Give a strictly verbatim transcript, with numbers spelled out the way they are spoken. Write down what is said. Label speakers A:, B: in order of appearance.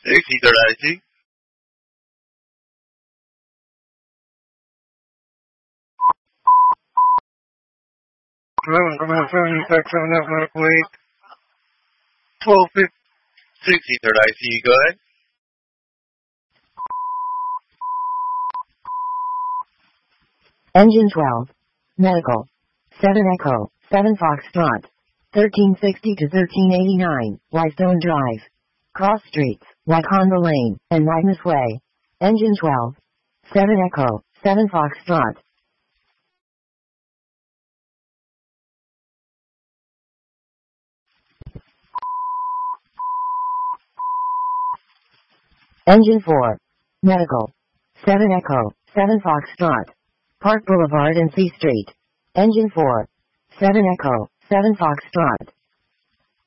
A: Taxi third I C.
B: eleven, come on, seven, back seven, that might wait. twelve fifty.
A: Taxi third I C, go ahead.
C: Engine twelve. Medical. seven Echo, seven Foxtrot. thirteen sixty to thirteen eighty-nine, Whitestone Drive. Cross Streets, Wyconda Lane, and Magnus Way. Engine twelve. seven Echo, seven Foxtrot. Engine four. Medical. seven Echo, seven Foxtrot. Park Boulevard and C Street. Engine four. seven Echo, seven Foxtrot.